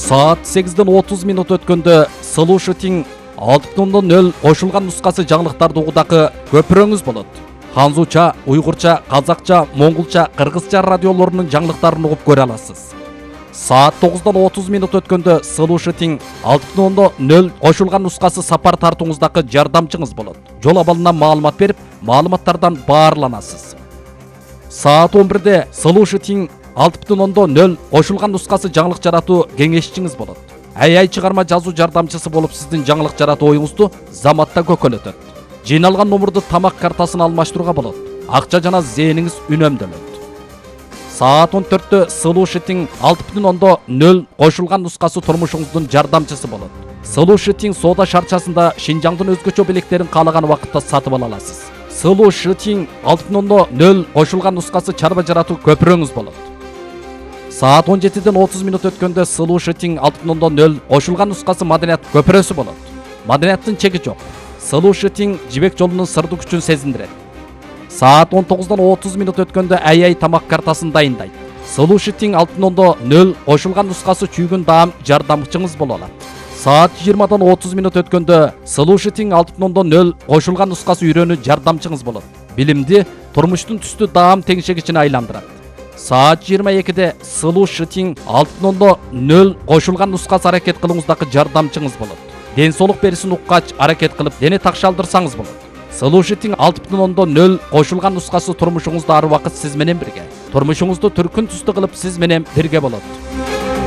Saat 8:30 өткөндө Solution 6.0 кошулган нускасы жаңылыктарды угудагы көпүрөңүз болот. Ханзуча, уйгурча, казакча, монголча, кыргызча радиолорунун жаңылыктарын угуп көрө аласыз. Saat 9:30 өткөндө Solution 6.0 кошулган нускасы сапар тартууңуздагы жардамчыңыз болот. Жол абалынан маалымат берип, маалыматтардан баарланасыз. Saat 11-де Solution 6.0 кошулган нускасы жаңылык жаратуу кеңешчиңиз болот. AI чыгарма жазуу жардамчысы болуп сиздин жаңылык жаратуу оюңузду заматта көкөлөтөт. Жыйналган номурду тамак картасын алмаштырууга болот. Акча жана зээниңиз үнөмдөлөт. Saat 14-тө Solution 6.0 кошулган нускасы турмушуңуздун жардамчысы болот. Solution соода шарчасында Шинжаңдын өзгөчө белектерин каалаган убакытта сатып ала аласыз. Solution 6.0 кошулган нускасы чарба жаратуу көпүрөңүз болот. Saat 17:30 өткөндө Solution 6.0 кошулган нускасы маданият көпүрөсү болот. Маданияттын чеги жок. Solution жибек жолунун сырдуу күчүн сезиндирет. Saat 19:30 өткөндө AI тамак картасын дайындайт. Solution 6.0 кошулган нускасы чүйгүн даам жардамчыңыз боло алат. Saat 20:30 өткөндө Solution 6.0 кошулган нускасы үйрөнүү жардамчыңыз болот. Билимди турмуштун түстүү даам теңшегичине айландырат. Saat 22-де Solution 6.0 кошулган нускасы аракет кылууңуздагы жардамчыңыз болот. Ден соолук берисин уккач аракет кылып, дене такшалдырсаңыз болот. Solution 6.0 кошулган нускасы турмушуңузда ар убакыт сиз менен бирге. Турмушуңузду түркүн түстүү кылып сиз менен бирге болот.